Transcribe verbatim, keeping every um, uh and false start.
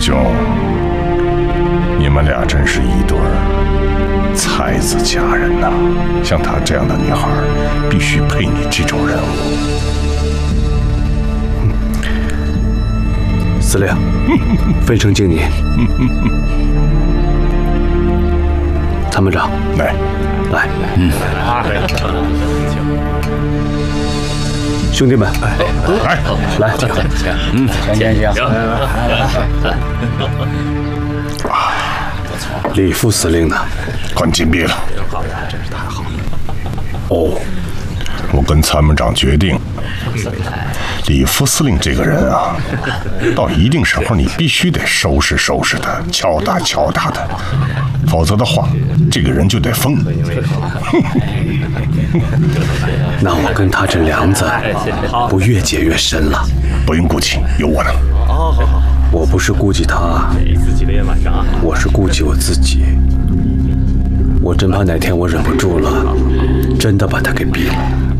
兄，你们俩真是一对儿才子佳人呐！像她这样的女孩，必须配你这种人物。 司令，分成敬你。参谋长， 来， 来，嗯，兄弟们， 来， 来， 嗯，先行， 李副司令呢？ 关禁闭了。 真是太好了。哦， 我跟参谋长决定，李副司令这个人啊，到一定时候你必须得收拾收拾他，敲打敲打他，否则的话，这个人就得疯。 那我跟他这梁子不越结越深了。 不用顾忌，有我呢。 我不是顾忌他，我是顾忌我自己。我真怕哪天我忍不住了，真的把他给毙了。